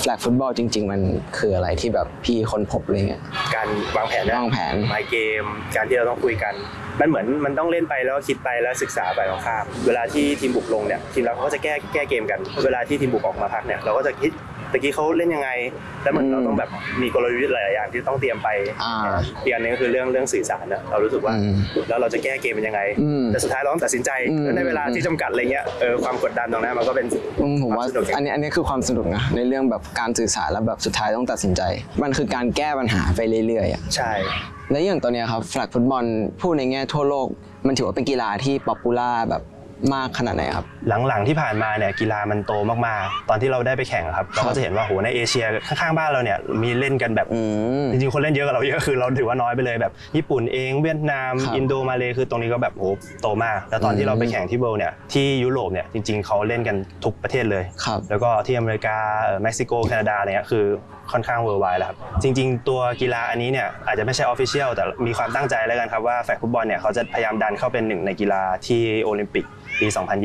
แฟลกฟุตบอลจริงๆมันคืออะไรที่แบบพี่ค้นพบอะไรเงี้ยการวางแผนไมเกมการที่เราต้องคุยกันมันเหมือนมันต้องเล่นไปแล้วคิดไปแล้วศึกษาไปตรงข้ามเวลาที่ทีมบุกลงเนี่ยทีมเราเขาก็จะแก้เกมกันเวลาที่ทีมบุกออกมาพักเนี่ยเราก็จะคิดตะกี้เขาเล่นยังไงแล้วมันเราต้องแบบมีกลยุทธ์หลายอย่างที่ต้องเตรียมไปอีกอันนึงก็คือเรื่องสื่อสารนะเรารู้สึกว่าแล้วเราจะแก้เกมเป็นยังไงแต่สุดท้ายเราต้องตัดสินใจในเวลาที่จำกัดอะไรเงี้ยความกดดันตรงนั้นมันก็เป็นผมว่าอันนี้คือความสนุกนะในเรื่องแบบการสื่อสารแล้วแบบสุดท้ายต้องตัดสินใจมันคือการแก้ปัญหาไปเรื่อยๆใช่และอย่างตอนนี้ครับแฟลกฟุตบอลพูดในแง่ทั่วโลกมันถือว่าเป็นกีฬาที่ป๊อปปูล่าแบบมากขนาดไหนครับหลังๆที่ผ่านมาเนี่ยกีฬามันโตมากๆตอนที่เราได้ไปแข่งครับเราก็จะเห็นว่าโหในเอเชียข้างๆบ้านเราเนี่ยมีเล่นกันแบบจริงๆคนเล่นเยอะกว่าเราเยอะคือเราถือว่าน้อยไปเลยแบบญี่ปุ่นเองเวียดนามอินโดมาเลคือตรงนี้ก็แบบโหโตมากแล้วตอนที่เราไปแข่งที่เวิลด์เนี่ยที่ยุโรปเนี่ยจริงๆเขาเล่นกันทุกประเทศเลยแล้วก็ที่อเมริกาเม็กซิโกแคนาดาอะไรเงี้ยคือค่อนข้างเวิลด์ไวด์แล้วครับจริงๆตัวกีฬาอันนี้เนี่ยอาจจะไม่ใช่ออฟฟิเชียลแต่มีความตั้งใจแล้วกันครับว่าแฟลกฟุตบอลเนี่ยเขาจะพยายามดันเข้าเป็นหนึ่งในกีฬาที่โอลิมปิกปี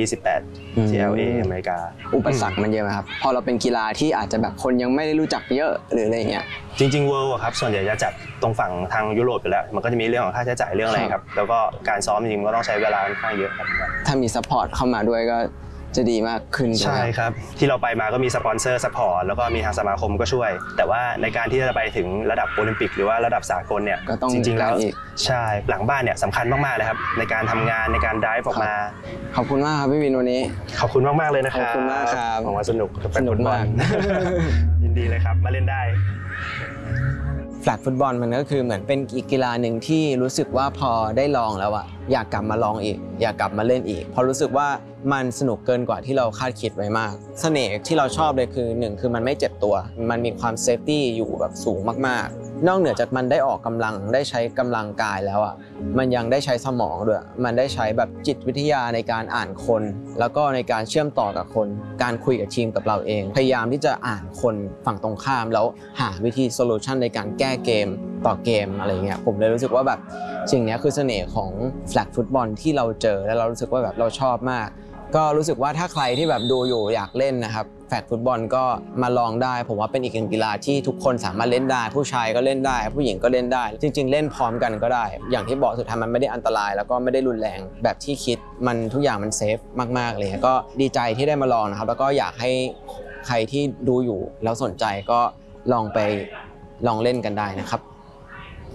2028 ที่ LA อเมริกาอุปสรรคมันเยอะไหมครับพอเราเป็นกีฬาที่อาจจะแบบคนยังไม่ได้รู้จักเยอะหรืออะไรเงี้ยจริงๆเวิลด์ครับส่วนใหญ่จะจัดตรงฝั่งทางยุโรปอยู่แล้วมันก็จะมีเรื่องของค่าใช้จ่ายเรื่องอะไรครับแล้วก็การซ้อมจริงๆก็ต้องใช้เวลาค่อนข้างเยอะครับถ้ามีซัพพอร์ตเข้ามาด้วยก็จะดีมากขึ้นใช่ครับที่เราไปมาก็มีสปอนเซอร์ซัพพอร์ตแล้วก็มีทางสมาคมก็ช่วยแต่ว่าในการที่จะไปถึงระดับโอลิมปิกหรือว่าระดับสากลเนี่ยจริงๆแล้วใช่หลังบ้านเนี่ยสำคัญมากๆเลยครับในการทำงานในการไดฟ์ออกมาขอบคุณมากครับพี่วินวันนี้ขอบคุณมากๆเลยนะครับขอบคุณมากครับผมว่าสนุกมากยินดีเลยครับมาเล่นได้แฟลกฟุตบอลมันก็คือเหมือนเป็นอีกกีฬาหนึ่งที่รู้สึกว่าพอได้ลองแล้วอะอยากกลับมาลองอีกอยากกลับมาเล่นอีกเพราะรู้สึกว่ามันสนุกเกินกว่าที่เราคาดคิดไว้มากเสน่ห์ที่เราชอบเลยคือ1คือมันไม่เจ็บตัวมันมีความเซฟตี้อยู่แบบสูงมากๆนอกเหนือจากมันได้ออกกำลังได้ใช้กำลังกายแล้วอ่ะมันยังได้ใช้สมองด้วยมันได้ใช้แบบจิตวิทยาในการอ่านคนแล้วก็ในการเชื่อมต่อกับคนการคุยกับทีมกับเราเองพยายามที่จะอ่านคนฝั่งตรงข้ามแล้วหาวิธีโซลูชันในการแก้เกมต่อเกมอะไรเงี้ยผมเลยรู้สึกว่าแบบสิ่งนี้คือเสน่ห์ของแฟลกฟุตบอลที่เราเจอแล้วเรารู้สึกว่าแบบเราชอบมากก็รู้สึกว่าถ้าใครที่แบบดูอยู่อยากเล่นนะครับแฟลกฟุตบอลก็มาลองได้ผมว่าเป็นอีกหนึ่งกีฬาที่ทุกคนสามารถเล่นได้ผู้ชายก็เล่นได้ผู้หญิงก็เล่นได้จริงๆเล่นพร้อมกันก็ได้อย่างที่บอกสุดท้ายมันไม่ได้อันตรายแล้วก็ไม่ได้รุนแรงแบบที่คิดมันทุกอย่างมันเซฟมากๆเลยก็ดีใจที่ได้มาลองนะครับแล้วก็อยากให้ใครที่ดูอยู่แล้วสนใจก็ลองไปลองเล่นกันได้นะครับ